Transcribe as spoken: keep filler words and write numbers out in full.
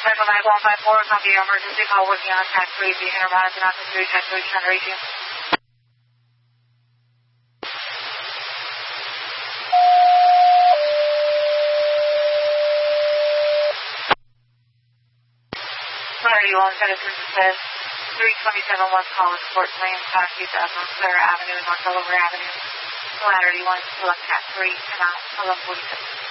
Central nine one five four, copy your emergency call working on Cat three, the Intermountain Mountain three, Cat three, trying to reach you. Priority one, Citizen says three twenty-seven West College Sports Lane, southeast of Clara Avenue and North Delaware Avenue. Priority one, select Cat three, come out, eleven forty-six.